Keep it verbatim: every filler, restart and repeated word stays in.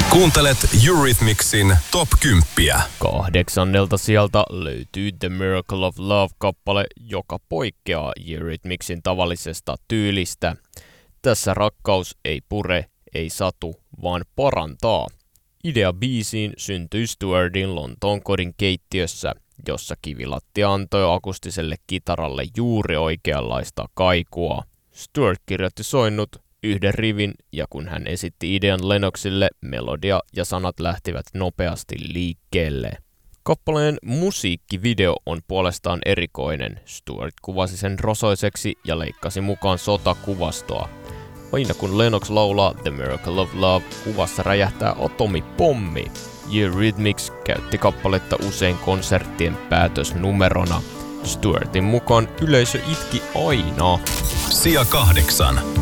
Kuuntelet Eurythmicsin Top kymmenen. Kahdeksannelta sieltä löytyy The Miracle of Love-kappale, joka poikkeaa Eurythmicsin tavallisesta tyylistä. Tässä rakkaus ei pure, ei satu, vaan parantaa. Idea biisiin syntyi Stuartin Lontoon kodin keittiössä, jossa kivilatti antoi akustiselle kitaralle juuri oikeanlaista kaikua. Stuart kirjoitti soinnut yhden rivin, ja kun hän esitti idean Lennoxille, melodia ja sanat lähtivät nopeasti liikkeelle. Kappaleen musiikkivideo on puolestaan erikoinen. Stuart kuvasi sen rosoiseksi ja leikkasi mukaan sotakuvastoa. Aina kun Lennox laulaa The Miracle of Love, kuvassa räjähtää atomipommi. Eurythmics käytti kappaletta usein konserttien päätösnumerona. Stuartin mukaan yleisö itki aina. Sija kahdeksan.